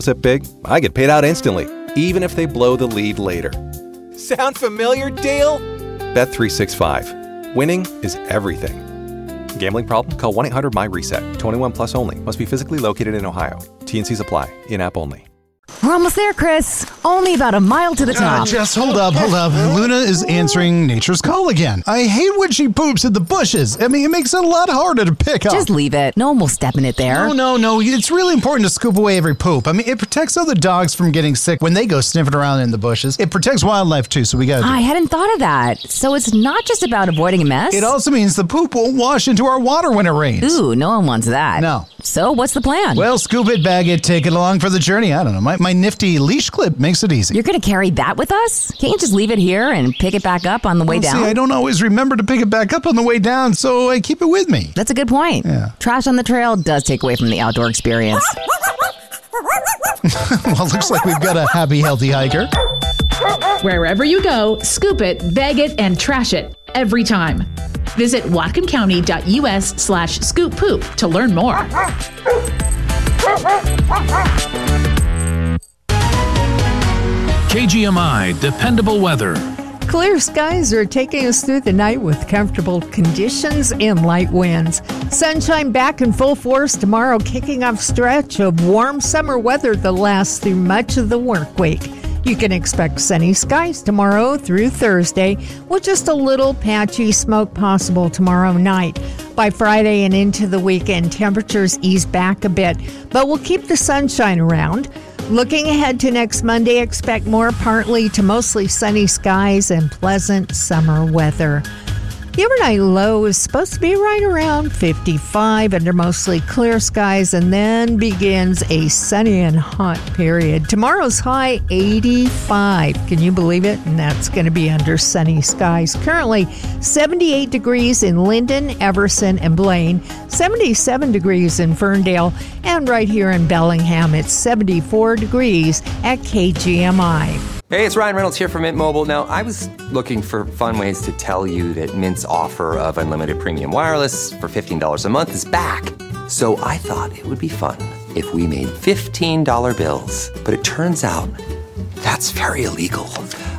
tip big, I get paid out instantly, even if they blow the lead later. Sound familiar, Dale? Bet365. Winning is everything. Gambling problem? Call 1-800-MY-RESET. 21 plus only. Must be physically located in Ohio. T&Cs apply. In-app only. We're almost there, Chris. Only about a mile to the top. Just hold up. Luna is answering nature's call again. I hate when she poops in the bushes. I mean, it makes it a lot harder to pick up. Just leave it. No one will step in it there. No. It's really important to scoop away every poop. I mean, it protects other dogs from getting sick when they go sniffing around in the bushes. It protects wildlife, too, so we gotta do I hadn't thought of that. So it's not just about avoiding a mess? it. It also means the poop won't wash into our water when it rains. Ooh, no one wants that. No. So what's the plan? Well, scoop it, bag it, take it along for the journey. I don't know. My nifty leash clip makes it easy. You're going to carry that with us? Can't you just leave it here and pick it back up on the way down? See, I don't always remember to pick it back up on the way down, so I keep it with me. That's a good point. Yeah. Trash on the trail does take away from the outdoor experience. Well, looks like we've got a happy, healthy hiker. Wherever you go, scoop it, bag it, and trash it every time. Visit whatconcounty.us/scoop poop to learn more. KGMI Dependable Weather. Clear skies are taking us through the night with comfortable conditions and light winds. Sunshine back in full force tomorrow, kicking off stretch of warm summer weather that lasts through much of the work week. You can expect sunny skies tomorrow through Thursday, with just a little patchy smoke possible tomorrow night. By Friday and into the weekend, temperatures ease back a bit, but we'll keep the sunshine around. Looking ahead to next Monday, expect more partly to mostly sunny skies and pleasant summer weather. The overnight low is supposed to be right around 55 under mostly clear skies, and then begins a sunny and hot period. Tomorrow's high 85. Can you believe it? And that's going to be under sunny skies. Currently 78 degrees in Linden, Everson, and Blaine, 77 degrees in Ferndale, and right here in Bellingham, it's 74 degrees at KGMI. Hey, it's Ryan Reynolds here from Mint Mobile. Now, I was looking for fun ways to tell you that Mint's offer of unlimited premium wireless for $15 a month is back. So I thought it would be fun if we made $15 bills. But it turns out that's very illegal.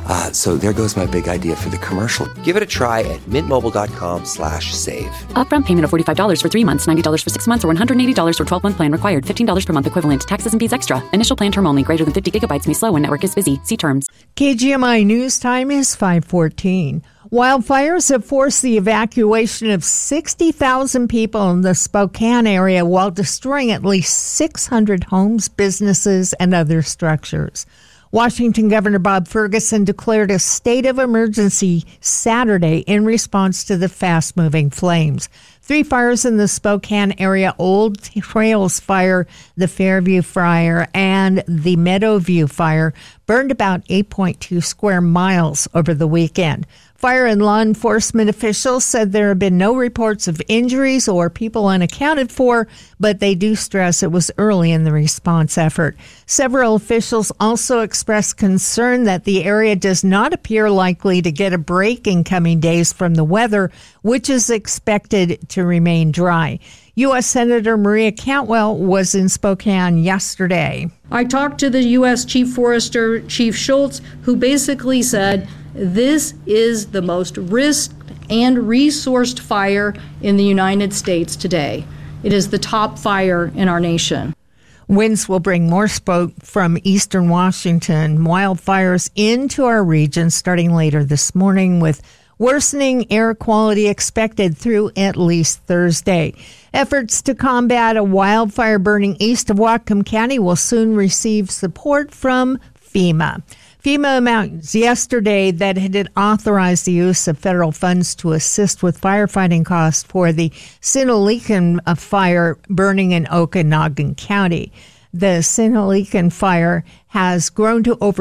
So there goes my big idea for the commercial. Give it a try at mintmobile.com/save. Upfront payment of $45 for 3 months, $90 for 6 months, or $180 for 12-month plan required. $15 per month equivalent. Taxes and fees extra. Initial plan term only. Greater than 50 gigabytes may slow when network is busy. See terms. KGMI news time is 5:14. Wildfires have forced the evacuation of 60,000 people in the Spokane area while destroying at least 600 homes, businesses, and other structures. Washington Governor Bob Ferguson declared a state of emergency Saturday in response to the fast-moving flames. 3 fires in the Spokane area, Old Trails Fire, the Fairview Fire, and the Meadowview Fire, burned about 8.2 square miles over the weekend. Fire and law enforcement officials said there have been no reports of injuries or people unaccounted for, but they do stress it was early in the response effort. Several officials also expressed concern that the area does not appear likely to get a break in coming days from the weather, which is expected to remain dry. U.S. Senator Maria Cantwell was in Spokane yesterday. I talked to the U.S. Chief Forester, Chief Schultz, who basically said this is the most risked and resourced fire in the United States today. It is the top fire in our nation. Winds will bring more smoke from eastern Washington wildfires into our region starting later this morning, with worsening air quality expected through at least Thursday. Efforts to combat a wildfire burning east of Whatcom County will soon receive support from FEMA. FEMA announced yesterday that it had authorized the use of federal funds to assist with firefighting costs for the Sinolican fire burning in Okanogan County. The Sinolican fire has grown to over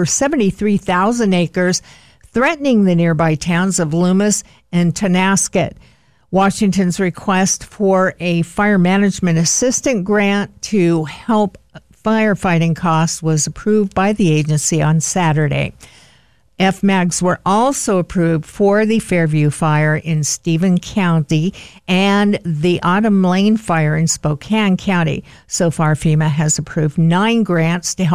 73,000 acres, threatening the nearby towns of Loomis and Tonasket. Washington's request for a fire management assistant grant to help firefighting costs was approved by the agency on Saturday. FMAGs were also approved for the Fairview Fire in Stephen County and the Autumn Lane Fire in Spokane County. So far, FEMA has approved 9 grants to help